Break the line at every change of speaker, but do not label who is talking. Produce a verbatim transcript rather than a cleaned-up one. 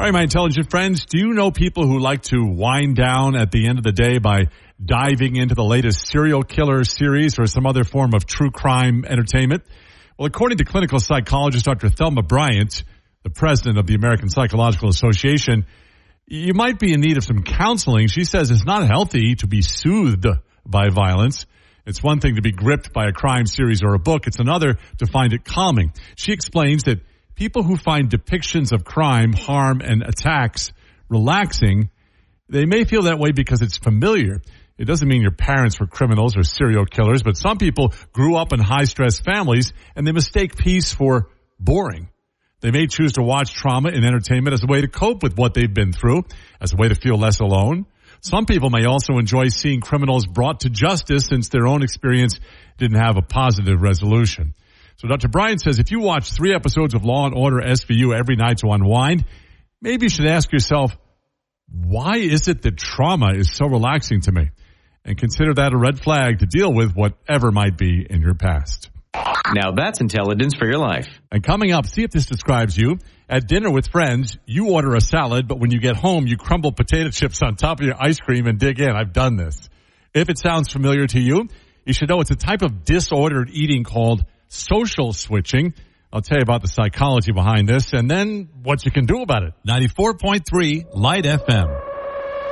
All right, my intelligent friends, do you know people who like to wind down at the end of the day by diving into the latest serial killer series or some other form of true crime entertainment? Well, according to clinical psychologist Doctor Thelma Bryant, the president of the American Psychological Association, you might be in need of some counseling. She says it's not healthy to be soothed by violence. It's one thing to be gripped by a crime series or a book. It's another to find it calming. She explains that people who find depictions of crime, harm, and attacks relaxing, they may feel that way because it's familiar. It doesn't mean your parents were criminals or serial killers, but some people grew up in high-stress families, and they mistake peace for boring. They may choose to watch trauma and entertainment as a way to cope with what they've been through, as a way to feel less alone. Some people may also enjoy seeing criminals brought to justice since their own experience didn't have a positive resolution. So Doctor Bryant says if you watch three episodes of Law and Order S V U every night to unwind, maybe you should ask yourself, why is it that trauma is so relaxing to me? And consider that a red flag to deal with whatever might be in your past.
Now that's intelligence for your life.
And coming up, see if this describes you. At dinner with friends, you order a salad, but when you get home, you crumble potato chips on top of your ice cream and dig in. I've done this. If it sounds familiar to you, you should know it's a type of disordered eating called social switching. I'll tell you about the psychology behind this and then what you can do about it.
ninety-four point three Light F M.